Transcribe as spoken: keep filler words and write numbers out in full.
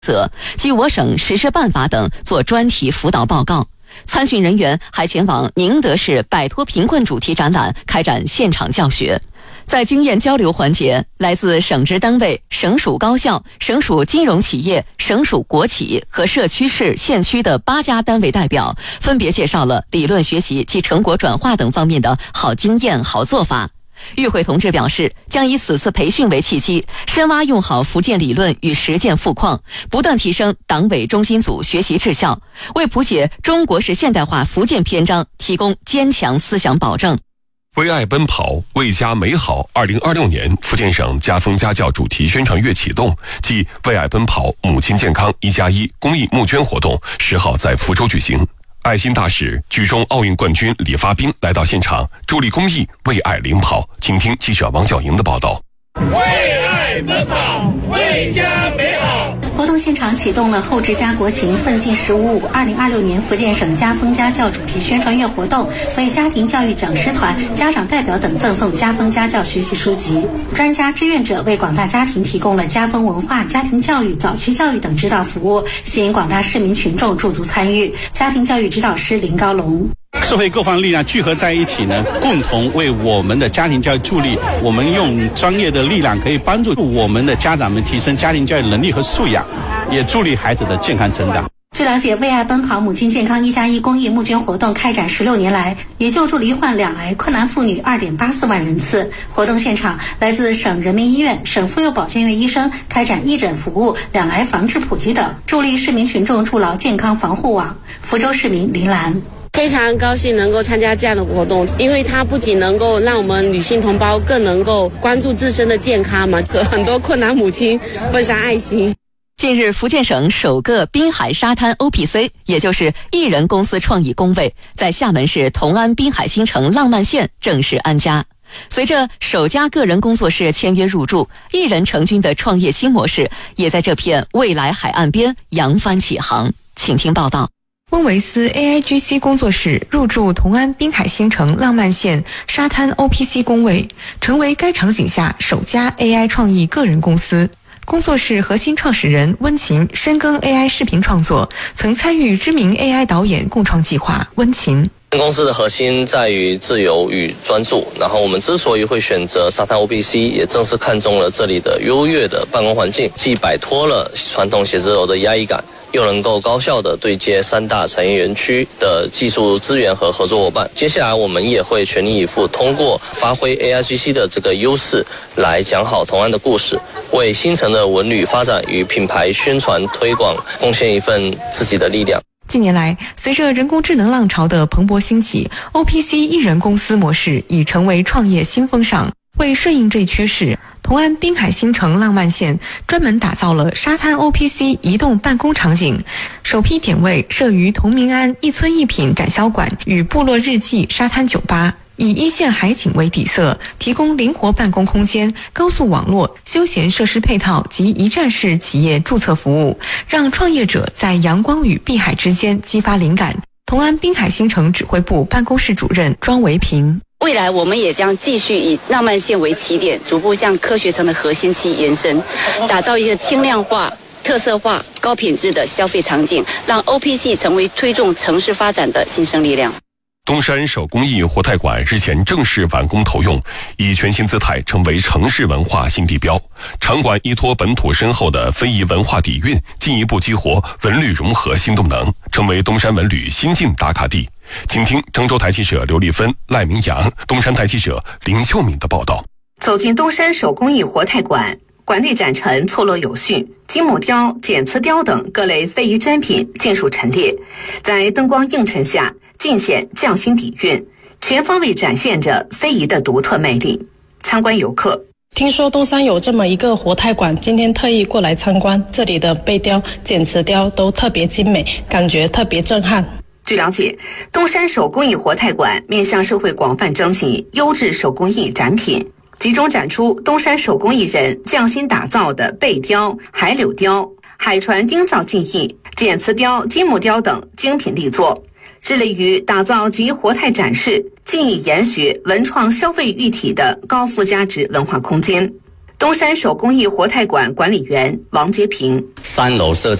则及我省实施办法等做专题辅导报告。参训人员还前往宁德市摆脱贫困主题展览开展现场教学。在经验交流环节，来自省直单位、省属高校、省属金融企业、省属国企和社区市县区的八家单位代表，分别介绍了理论学习及成果转化等方面的好经验、好做法。与会同志表示，将以此次培训为契机，深挖用好福建理论与实践富矿，不断提升党委中心组学习质效，为谱写中国式现代化福建篇章提供坚强思想保证。 为爱奔跑，为家美好。二零二六年福建省家风家教主题宣传月启动，即为爱奔跑母亲健康一加一公益募捐活动十号在福州举行。爱心大使、举重奥运冠军李发斌来到现场，助力公益，为爱领跑。请听记者王小莹的报道。 为爱奔跑，为家美好。 活动现场启动了后置家国情奋进十五五二零二六年福建省家风家教主题宣传月活动，为家庭教育讲师团、家长代表等赠送家风家教学习书籍。专家志愿者为广大家庭提供了家风文化、家庭教育、早期教育等指导服务，吸引广大市民群众驻足参与。家庭教育指导师林高龙。 社会各方力量聚合在一起呢，共同为我们的家庭教育助力。我们用专业的力量可以帮助我们的家长们提升家庭教育能力和素养，也助力孩子的健康成长。 据了解，为爱奔跑母亲健康一加一公益募捐活动开展十六年来，也救助罹患两癌困难妇女二点八四万人次。活动现场，来自省人民医院、省妇幼保健院医生开展义诊服务、两癌防治普及等，助力市民群众筑牢健康防护网。福州市民林兰。 非常高兴能够参加这样的活动，因为它不仅能够让我们女性同胞更能够关注自身的健康嘛，和很多困难母亲分享爱心。 近日，福建省首个滨海沙滩 O P C， 也就是艺人公司创意工位，在厦门市同安滨海新城浪漫县正式安家。随着首家个人工作室签约入驻，艺人成军的创业新模式也在这片未来海岸边扬帆起航。请听报道。 温维斯 A I G C 工作室入驻同安滨海新城浪漫县沙滩 O P C 工位，成为该场景下首家 A I 创意个人公司。工作室核心创始人温琴深耕 A I 视频创作，曾参与知名 A I 导演共创计划。温琴公司的核心在于自由与专注，然后我们之所以会选择沙滩 O P C， 也正是看中了这里的优越的办公环境，既摆脱了传统写字楼的压抑感，又能够高效的对接三大产业园区的技术资源和合作伙伴。接下来我们也会全力以赴，通过发挥 A I G C 的这个优势，来讲好同安的故事，为新城的文旅发展与品牌宣传推广贡献一份自己的力量。 近年来，随着人工智能浪潮的蓬勃兴起， O P C 艺人公司模式已成为创业新风尚。为顺应这趋势，同安滨海新城浪漫县专门打造了沙滩 O P C 移动办公场景，首批点位设于同民安一村一品展销馆与部落日记沙滩酒吧，以一线海景为底色，提供灵活办公空间、高速网络、休闲设施配套及一站式企业注册服务，让创业者在阳光与碧海之间激发灵感。同安滨海新城指挥部办公室主任庄维平。 未来我们也将继续以浪漫县为起点，逐步向科学城的核心区延伸，打造一个轻量化、特色化、高品质的消费场景，让 O P C 成为推动城市发展的新生力量。 东山手工艺活态馆日前正式完工投用，以全新姿态成为城市文化新地标。场馆依托本土深厚的非遗文化底蕴，进一步激活文旅融合新动能，成为东山文旅新晋打卡地。请听郑州台记者刘丽芬、赖明阳，东山台记者林秀敏的报道。 走进东山手工艺活态馆，馆内展陈错落有序，金木雕、剪瓷雕等各类非遗珍品尽数陈列，在灯光映衬下尽显匠心底蕴，全方位展现着非遗的独特魅力。参观游客听说东山有这么一个活态馆，今天特意过来参观，这里的贝雕、剪瓷雕都特别精美，感觉特别震撼。 据了解，东山手工艺活态馆面向社会广泛征集优质手工艺展品，集中展出东山手工艺人匠心打造的贝雕、海柳雕、海船钉造技艺、剪瓷雕、金木雕等精品力作，致力于打造集活态展示、技艺研学、文创消费一体的高附加值文化空间。 东山手工艺活态馆管理员王杰平， 三楼设